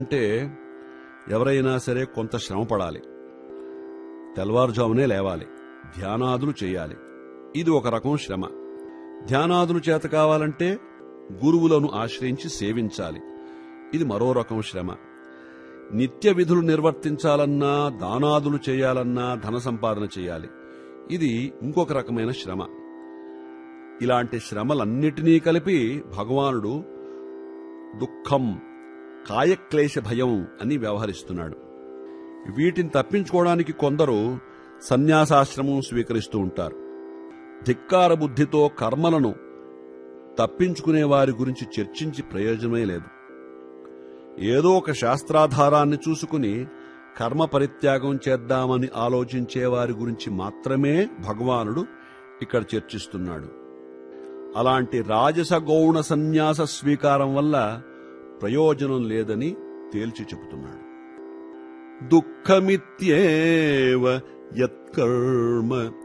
అంటే ఎవరైనా సరే కొంత శ్రమ పడాలి, తెల్లవారుజామునే లేవాలి, ధ్యానాదులు చేయాలి. ఇది ఒక రకం శ్రమ. ధ్యానాదులు చేత కావాలంటే గురువులను ఆశ్రయించి సేవించాలి. ఇది మరో రకం శ్రమ. నిత్య విధులు నిర్వర్తించాలన్నా, దానాదులు చేయాలన్నా ధన సంపాదన చేయాలి. ఇది ఇంకొక రకమైన శ్రమ. ఇలాంటి శ్రమలన్నిటినీ కలిపి భగవానుడు దుఃఖం, కాయక్లేశ భయం అని వ్యవహరిస్తున్నాడు. వీటిని తప్పించుకోవడానికి కొందరు సన్యాసాశ్రమం స్వీకరిస్తూ ఉంటారు. ధిక్కార బుద్ధితో కర్మలను తప్పించుకునే వారి గురించి చర్చించి ప్రయోజనమే లేదు. ఏదో ఒక శాస్త్రాధారాన్ని చూసుకుని కర్మ పరిత్యాగం చేద్దామని ఆలోచించే వారి గురించి మాత్రమే భగవానుడు ఇక్కడ చర్చిస్తున్నాడు. అలాంటి రాజస గౌణ సన్యాస స్వీకారం వల్ల ప్రయోజనం లేదని తేల్చి చెబుతున్నాడు. దుఃఖమిత్యేవ యత్కర్మ